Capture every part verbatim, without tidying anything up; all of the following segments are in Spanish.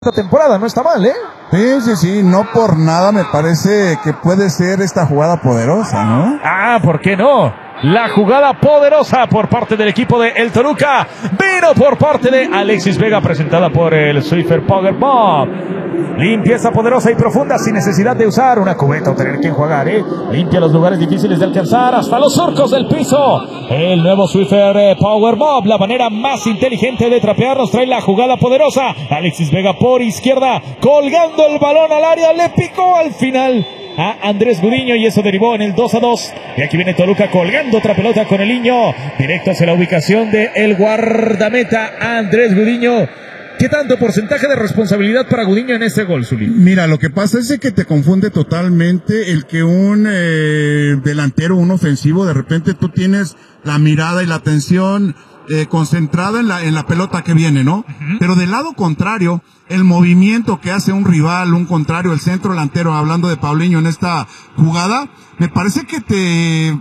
Esta temporada no está mal, ¿eh? Sí, sí, sí, no por nada me parece que puede ser esta jugada poderosa, ¿no? Ah, ¿por qué no? La jugada poderosa por parte del equipo de El Toluca vino por parte de Alexis Vega, presentada por el Swiffer Powerbomb. Limpieza poderosa y profunda sin necesidad de usar una cubeta o tener que enjuagar, ¿eh? Limpia los lugares difíciles de alcanzar hasta los surcos del piso. El nuevo Swiffer Powerbomb, la manera más inteligente de trapear, nos trae la jugada poderosa. Alexis Vega por izquierda, colgando el balón al área, le picó al final a Andrés Gudiño y eso derivó en el dos a dos. Y aquí viene Toluca colgando otra pelota con el niño, directo hacia la ubicación de el guardameta Andrés Gudiño. ¿Qué tanto porcentaje de responsabilidad para Gudiño en este gol, Zuli? Mira, lo que pasa es que te confunde totalmente el que un eh, delantero, un ofensivo, de repente tú tienes la mirada y la atención eh, concentrada en la, en la pelota que viene, ¿no? Uh-huh. Pero del lado contrario, el movimiento que hace un rival, un contrario, el centro delantero, hablando de Paulinho en esta jugada, me parece que te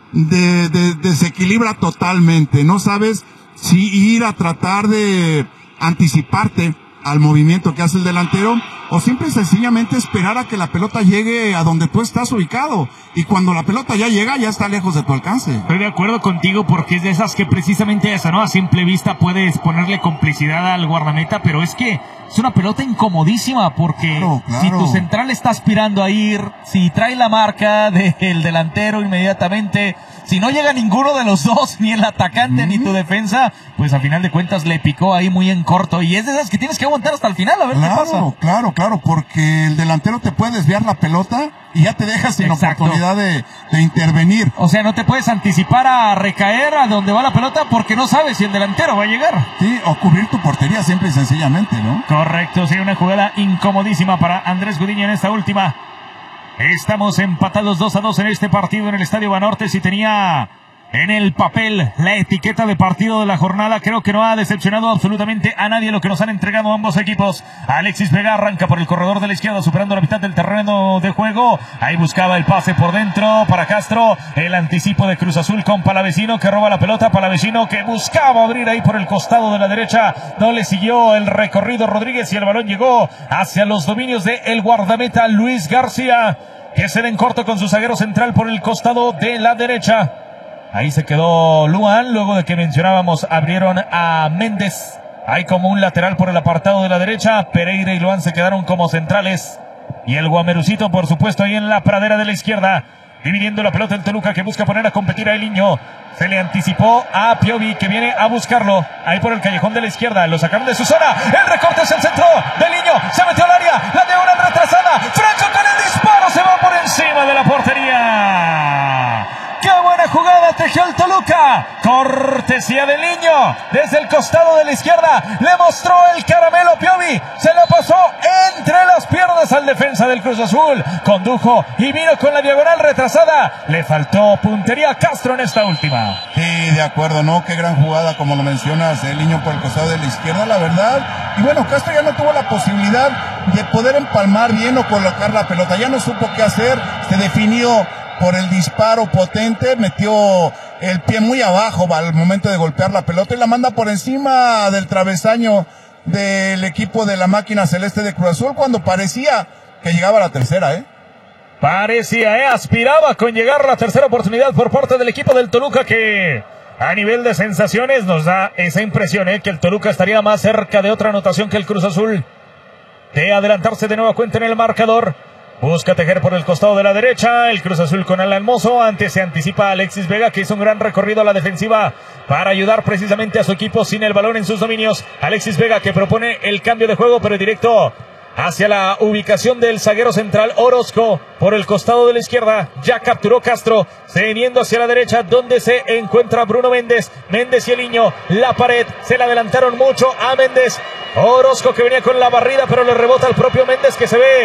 de, de, desequilibra totalmente. No sabes si ir a tratar de anticiparte al movimiento que hace el delantero o simple y sencillamente esperar a que la pelota llegue a donde tú estás ubicado, y cuando la pelota ya llega ya está lejos de tu alcance. Estoy de acuerdo contigo, porque es de esas que precisamente esa, ¿no? A simple vista puedes ponerle complicidad al guardameta, pero es que es una pelota incomodísima, porque claro, claro. si tu central está aspirando a ir, si trae la marca del delantero inmediatamente, si no llega ninguno de los dos, ni el atacante mm. ni tu defensa, pues a final de cuentas le picó ahí muy en corto, y es de esas que tienes que aguantar hasta el final a ver claro, qué pasa. Claro, claro, claro, porque el delantero te puede desviar la pelota y ya te dejas sin Exacto. oportunidad de, de intervenir. O sea, no te puedes anticipar a recaer a donde va la pelota porque no sabes si el delantero va a llegar. Sí, o cubrir tu portería simple y sencillamente, ¿no? Correcto, sí, una jugada incomodísima para Andrés Gudiño en esta última. Estamos empatados dos a dos en este partido en el Estadio Banorte. Si tenía en el papel la etiqueta de partido de la jornada, creo que no ha decepcionado absolutamente a nadie lo que nos han entregado ambos equipos. Alexis Vega arranca por el corredor de la izquierda, superando la mitad del terreno de juego. Ahí buscaba el pase por dentro para Castro. El anticipo de Cruz Azul con Palavecino, que roba la pelota. Palavecino que buscaba abrir ahí por el costado de la derecha. No le siguió el recorrido Rodríguez y el balón llegó hacia los dominios de el guardameta Luis García, que se da en corto con su zaguero central por el costado de la derecha. Ahí se quedó Luan, luego de que mencionábamos, abrieron a Méndez. Hay como un lateral por el apartado de la derecha. Pereira y Luan se quedaron como centrales. Y el Guamerucito, por supuesto, ahí en la pradera de la izquierda, dividiendo la pelota en Toluca, que busca poner a competir a Eliño. Se le anticipó a Piovi, que viene a buscarlo. Ahí por el callejón de la izquierda, lo sacaron de su zona. El recorte es el centro de Eliño. Se metió al área, la diagonal retrasada. Franco con el disparo, se va por encima de la portería. ¡Qué buena jugada tejió el Toluca! Cortesía del niño. Desde el costado de la izquierda le mostró el caramelo Piovi. Se lo pasó entre las piernas al defensa del Cruz Azul. Condujo y vino con la diagonal retrasada. Le faltó puntería a Castro en esta última. Sí, de acuerdo, ¿no? Qué gran jugada, como lo mencionas, el niño por el costado de la izquierda, la verdad. Y bueno, Castro ya no tuvo la posibilidad de poder empalmar bien o colocar la pelota. Ya no supo qué hacer. Se definió por el disparo potente, metió el pie muy abajo al momento de golpear la pelota y la manda por encima del travesaño del equipo de la máquina celeste de Cruz Azul, cuando parecía que llegaba a la tercera, ¿eh? Parecía, ¿eh? Aspiraba con llegar a la tercera oportunidad por parte del equipo del Toluca, que a nivel de sensaciones nos da esa impresión, ¿eh? Que el Toluca estaría más cerca de otra anotación que el Cruz Azul, de adelantarse de nueva cuenta en el marcador. Busca tejer por el costado de la derecha el Cruz Azul con Alan Mozo. Antes se anticipa Alexis Vega, que hizo un gran recorrido a la defensiva para ayudar precisamente a su equipo sin el balón en sus dominios. Alexis Vega, que propone el cambio de juego, pero directo hacia la ubicación del zaguero central Orozco por el costado de la izquierda. Ya capturó Castro, cediendo hacia la derecha, donde se encuentra Bruno Méndez. Méndez y Eliño, la pared, se le adelantaron mucho a Méndez. Orozco, que venía con la barrida, pero le rebota al propio Méndez, que se ve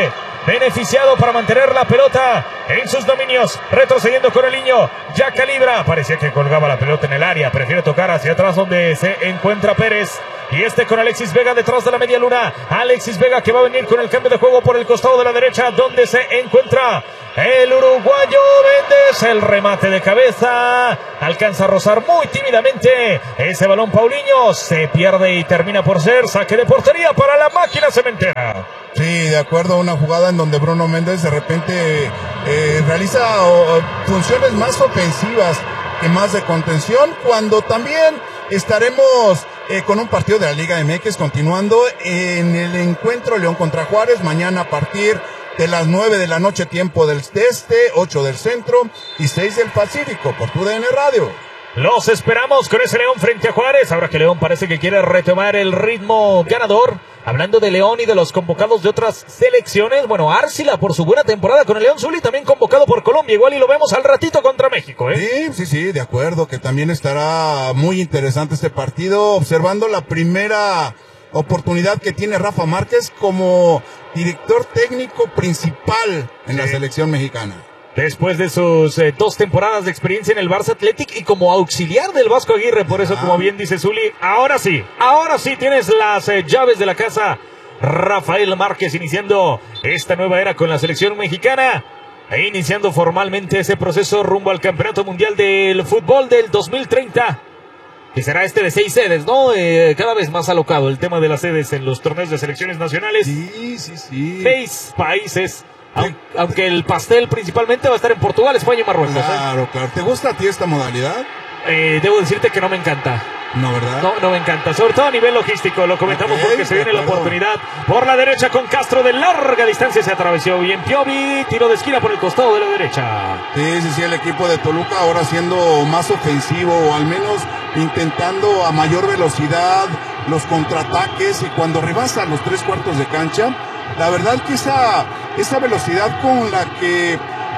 beneficiado para mantener la pelota en sus dominios, retrocediendo con el niño, ya calibra, parecía que colgaba la pelota en el área, prefiere tocar hacia atrás donde se encuentra Pérez, y este con Alexis Vega detrás de la media luna, Alexis Vega que va a venir con el cambio de juego por el costado de la derecha, donde se encuentra el uruguayo Méndez, el remate de cabeza, alcanza a rozar muy tímidamente ese balón Paulinho, se pierde y termina por ser saque de portería para la máquina cementera. Sí, de acuerdo, una jugada en donde Bruno Méndez de repente eh, realiza o, funciones más ofensivas que más de contención, cuando también estaremos eh, con un partido de la Liga M X continuando en el encuentro León contra Juárez, mañana a partir de las nueve de la noche, tiempo del este, ocho del centro y seis del Pacífico, por tu D N Radio. Los esperamos con ese León frente a Juárez, ahora que León parece que quiere retomar el ritmo ganador. Hablando de León y de los convocados de otras selecciones, bueno, Arcila por su buena temporada con el León Zuli, también convocado por Colombia, igual y lo vemos al ratito contra México, ¿eh? Sí, sí, sí, de acuerdo, que también estará muy interesante este partido, observando la primera oportunidad que tiene Rafa Márquez como director técnico principal en sí. la selección mexicana. Después de sus eh, dos temporadas de experiencia en el Barça Athletic y como auxiliar del Vasco Aguirre, por eso, ah. como bien dice Zuli, ahora sí, ahora sí tienes las eh, llaves de la casa. Rafael Márquez iniciando esta nueva era con la selección mexicana e iniciando formalmente ese proceso rumbo al Campeonato Mundial del Fútbol del dos mil treinta. Que será este de seis sedes, ¿no? Eh, cada vez más alocado el tema de las sedes en los torneos de selecciones nacionales. Sí, sí, sí. Seis países. Aunque, aunque el pastel principalmente va a estar en Portugal, España y Marruecos. Claro, ¿eh? claro. ¿Te gusta a ti esta modalidad? Eh, debo decirte que no me encanta. No, ¿verdad? No, no me encanta. Sobre todo a nivel logístico. Lo comentamos okay, porque se viene la oportunidad. Por la derecha con Castro de larga distancia. Se atravesó bien Piovi. Tiro de esquina por el costado de la derecha. Sí, sí, sí. El equipo de Toluca ahora siendo más ofensivo. O al menos intentando a mayor velocidad los contraataques. Y cuando rebasa los tres cuartos de cancha, la verdad que esa, esa velocidad con la que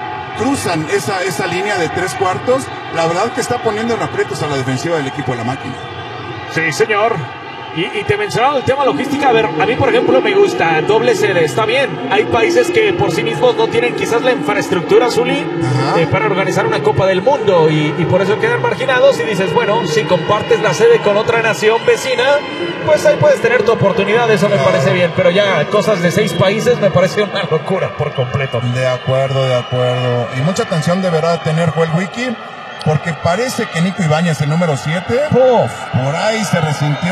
cruzan esa, esa línea de tres cuartos, la verdad que está poniendo en aprietos a la defensiva del equipo de la máquina. Sí, señor. Y, y te mencionaba el tema logística. A ver, a mí, por ejemplo, me gusta doble sede. Está bien. Hay países que por sí mismos no tienen quizás la infraestructura, Zuli, eh, para organizar una Copa del Mundo. Y, y por eso quedan marginados. Y dices, bueno, si compartes la sede con otra nación vecina, pues ahí puedes tener tu oportunidad. Eso me parece bien. Pero ya cosas de seis países me parece una locura por completo. De acuerdo, de acuerdo. Y mucha atención deberá tener Joel Wiki, porque parece que Nico Ibáñez, el número siete, ¡puf!, por ahí se resintió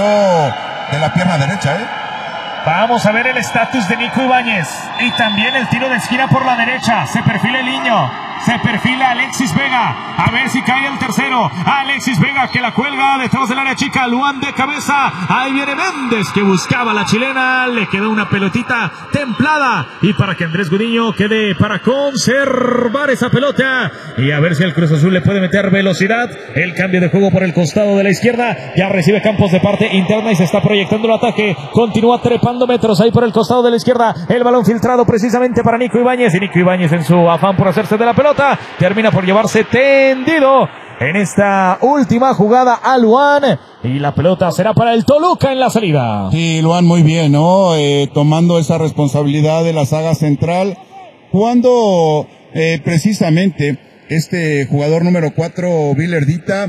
de la pierna derecha, ¿eh? Vamos a ver el estatus de Nico Ibáñez. Y también el tiro de esquina por la derecha. Se perfila el niño. Se perfila Alexis Vega. A ver si cae el tercero. Alexis Vega que la cuelga detrás del área chica. Luan de cabeza. Ahí viene Méndez que buscaba la chilena. Le quedó una pelotita templada. Y para que Andrés Gudiño quede para conservar esa pelota. Y a ver si el Cruz Azul le puede meter velocidad. El cambio de juego por el costado de la izquierda. Ya recibe Campos de parte interna y se está proyectando el ataque. Continúa trepando metros ahí por el costado de la izquierda. El balón filtrado precisamente para Nico Ibáñez. Y Nico Ibáñez en su afán por hacerse de la pelota termina por llevarse tendido en esta última jugada a Luan, y la pelota será para el Toluca en la salida. Sí, Luan muy bien, ¿no? Eh, tomando esa responsabilidad de la saga central, cuando eh, precisamente este jugador número cuatro, Villardita,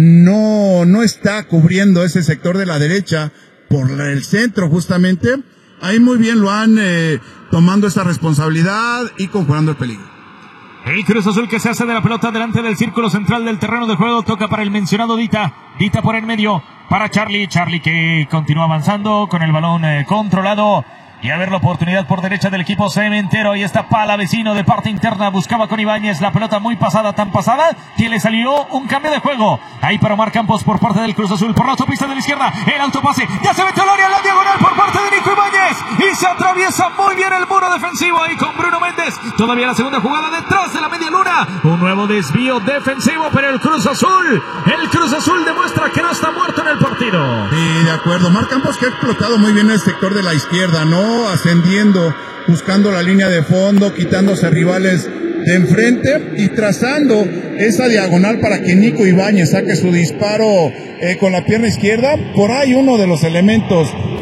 no, no está cubriendo ese sector de la derecha por el centro justamente. Ahí muy bien Luan eh, tomando esa responsabilidad y conjurando el peligro. El Cruz Azul que se hace de la pelota delante del círculo central del terreno de juego. Toca para el mencionado Dita. Dita por en medio para Charlie. Charlie que continúa avanzando con el balón eh, controlado. Y a ver la oportunidad por derecha del equipo cementero. Y está Palavecino de parte interna. Buscaba con Ibáñez la pelota muy pasada, tan pasada que le salió un cambio de juego. Ahí para Omar Campos por parte del Cruz Azul. Por la autopista de la izquierda. El autopase. Ya se metió al área, la diagonal por parte de Nico Ibáñez. Y se atraviesa muy bien el muro defensivo ahí con Bruno Méndez. Todavía la segunda jugada detrás de la media luna. Un nuevo desvío defensivo, pero el Cruz Azul. El Cruz Azul demuestra que no está muerto en el partido. Sí, de acuerdo. Omar Campos que ha explotado muy bien el sector de la izquierda, ¿no? Ascendiendo, buscando la línea de fondo, quitándose rivales de enfrente y trazando esa diagonal para que Nico Ibáñez saque su disparo eh, con la pierna izquierda. Por ahí uno de los elementos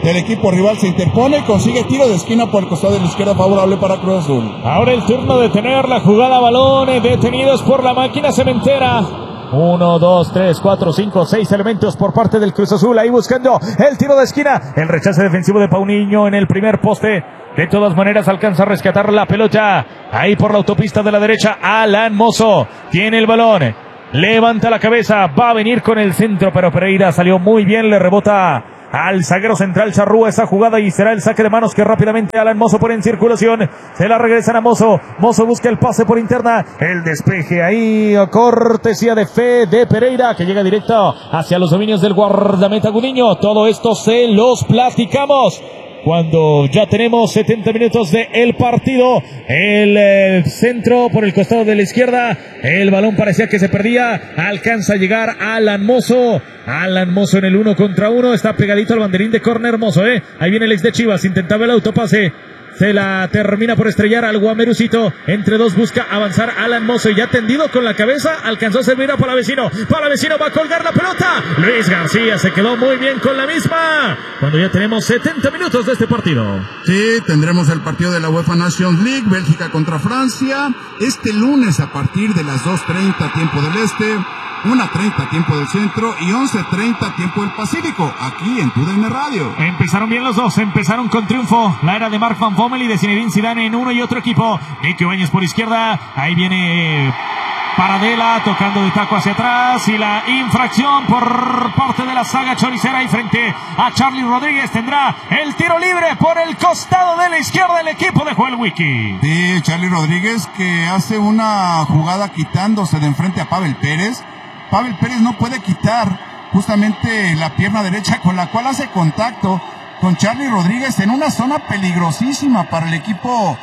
del equipo rival se interpone y consigue tiro de esquina por el costado de la izquierda favorable para Cruz Azul. Ahora el turno de tener la jugada balones detenidos por la máquina cementera. Uno, dos, tres, cuatro, cinco, seis elementos por parte del Cruz Azul. Ahí buscando el tiro de esquina. El rechace defensivo de Pauninho en el primer poste. De todas maneras alcanza a rescatar la pelota. Ahí por la autopista de la derecha. Alan Mozo tiene el balón. Levanta la cabeza. Va a venir con el centro. Pero Pereira salió muy bien. Le rebota al zaguero central Charrúa esa jugada y será el saque de manos que rápidamente Alan Mozo pone en circulación. Se la regresan a Mozo. Mozo busca el pase por interna. El despeje ahí, cortesía de Fe de Pereira, que llega directo hacia los dominios del guardameta Gudiño. Todo esto se los platicamos cuando ya tenemos setenta minutos de el partido. El eh, centro por el costado de la izquierda. El balón parecía que se perdía. Alcanza a llegar Alan Mozo. Alan Mozo en el uno contra uno. Está pegadito al banderín de córner Mozo, eh. Ahí viene el ex de Chivas. Intentaba el autopase. Se la termina por estrellar al Guamerucito. Entre dos busca avanzar Alan Mozo. Y ya tendido con la cabeza. Alcanzó a servir a Palavecino. Palavecino va a colgar la pelota. Luis García se quedó muy bien con la misma. Cuando ya tenemos setenta minutos de este partido. Sí, tendremos el partido de la UEFA Nations League. Bélgica contra Francia. Este lunes a partir de las dos treinta tiempo del este. una treinta tiempo del centro y once treinta tiempo del Pacífico, aquí en Tu D N Radio. Empezaron bien los dos, empezaron con triunfo. La era de Marc Van Bommel y de Zinedine Zidane en uno y otro equipo. Nico Ibáñez por izquierda, ahí viene Paradela tocando de taco hacia atrás y la infracción por parte de la saga choricera y frente a Charlie Rodríguez tendrá el tiro libre por el costado de la izquierda el equipo de Joel Wiki. Sí, Charlie Rodríguez que hace una jugada quitándose de enfrente a Pavel Pérez. Pavel Pérez no puede quitar justamente la pierna derecha con la cual hace contacto con Charlie Rodríguez en una zona peligrosísima para el equipo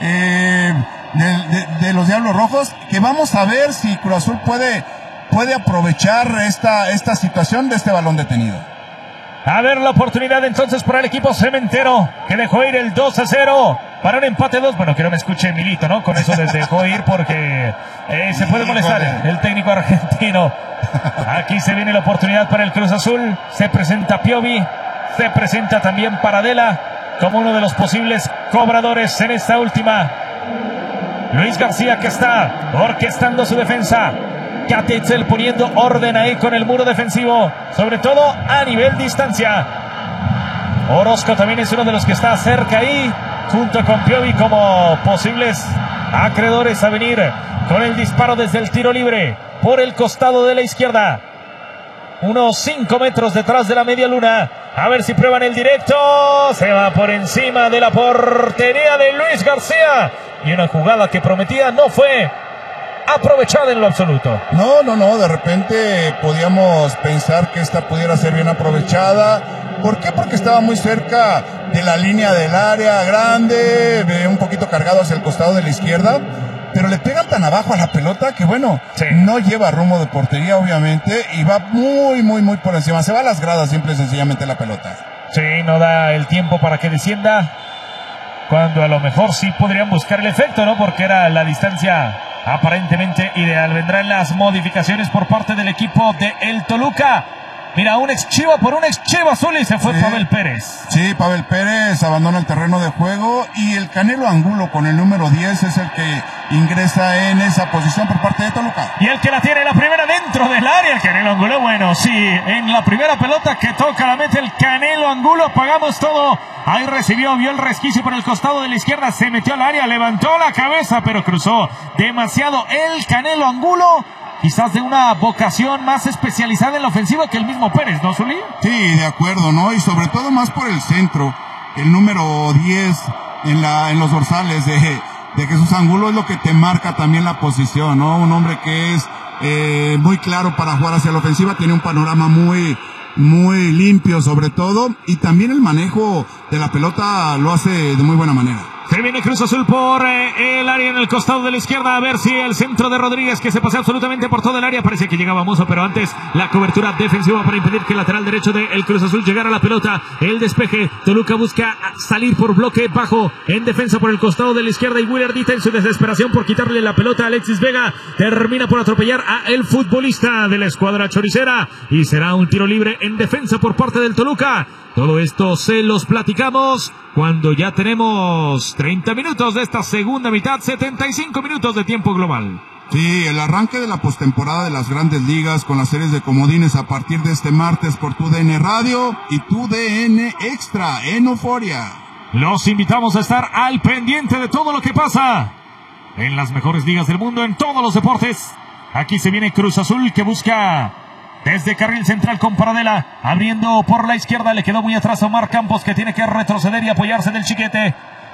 eh, de, de, de los Diablos Rojos, que vamos a ver si Cruz Azul puede, puede aprovechar esta, esta situación de este balón detenido. A ver la oportunidad entonces para el equipo cementero, que dejó ir el dos a cero para un empate dos. Bueno, que no me escuche Milito, ¿no? Con eso les dejó ir porque eh, se puede molestar el técnico argentino. Aquí se viene la oportunidad para el Cruz Azul. Se presenta Piovi, se presenta también Paradela como uno de los posibles cobradores en esta última. Luis García, que está orquestando su defensa. Katetzel poniendo orden ahí con el muro defensivo, sobre todo a nivel distancia. Orozco también es uno de los que está cerca ahí, junto con Piovi como posibles acreedores a venir con el disparo desde el tiro libre por el costado de la izquierda. Unos cinco metros detrás de la media luna. A ver si prueban el directo. Se va por encima de la portería de Luis García. Y una jugada que prometía no fue aprovechada en lo absoluto. No, no, no, de repente podíamos pensar que esta pudiera ser bien aprovechada. ¿Por qué? Porque estaba muy cerca de la línea del área grande, un poquito cargado hacia el costado de la izquierda, pero le pegan tan abajo a la pelota que bueno, sí, no lleva rumbo de portería obviamente y va muy, muy, muy por encima. Se va a las gradas simple y sencillamente la pelota. Sí, no da el tiempo para que descienda, cuando a lo mejor sí podrían buscar el efecto, ¿no? Porque era la distancia aparentemente ideal. Vendrán las modificaciones por parte del equipo de el Toluca. Mira, un ex Chiva por un ex Chiva Azul y se fue sí, Pavel Pérez. Sí, Pavel Pérez abandona el terreno de juego y el Canelo Angulo con el número diez es el que ingresa en esa posición por parte de Toluca. Y el que la tiene la primera dentro del área, el Canelo Angulo. Bueno, sí, en la primera pelota que toca la mete el Canelo Angulo. Pagamos todo. Ahí recibió, vio el resquicio por el costado de la izquierda, se metió al área, levantó la cabeza, pero cruzó demasiado el Canelo Angulo. Quizás de una vocación más especializada en la ofensiva que el mismo Pérez, ¿no, Zulí? Sí, de acuerdo, ¿no? Y sobre todo más por el centro. El número diez en la en los dorsales de, de Jesús Angulo es lo que te marca también la posición, ¿no? Un hombre que es eh, muy claro para jugar hacia la ofensiva, tiene un panorama muy, muy limpio sobre todo, y también el manejo de la pelota lo hace de muy buena manera. Se viene Cruz Azul por eh, el área en el costado de la izquierda. A ver si el centro de Rodríguez, que se pasea absolutamente por todo el área. Parece que llegaba Muso, pero antes la cobertura defensiva para impedir que el lateral derecho del Cruz Azul llegara a la pelota. El despeje. Toluca busca salir por bloque bajo en defensa por el costado de la izquierda. Y Willardita, en su desesperación por quitarle la pelota a Alexis Vega, termina por atropellar a el futbolista de la escuadra choricera. Y será un tiro libre en defensa por parte del Toluca. Todo esto se los platicamos cuando ya tenemos treinta minutos de esta segunda mitad, setenta y cinco minutos de tiempo global. Sí, el arranque de la postemporada de las Grandes Ligas con las series de comodines a partir de este martes por tu D N Radio y tu D N Extra en Euforia. Los invitamos a estar al pendiente de todo lo que pasa en las mejores ligas del mundo, en todos los deportes. Aquí se viene Cruz Azul, que busca desde carril central con Paradela, abriendo por la izquierda, le quedó muy atrás Omar Campos, que tiene que retroceder y apoyarse del Chiquete.